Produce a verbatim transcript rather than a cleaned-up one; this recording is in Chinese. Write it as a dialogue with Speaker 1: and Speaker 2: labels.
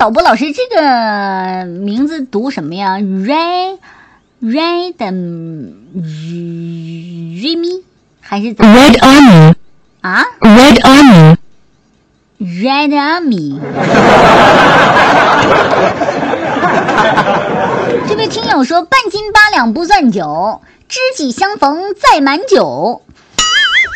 Speaker 1: 导播老师，这个名字读什么呀 ？Red Red Remy 还是怎么
Speaker 2: ？Red Army
Speaker 1: 啊
Speaker 2: ？Red Army
Speaker 1: Red Army。这位听友说，半斤八两不算酒，知己相逢再满酒。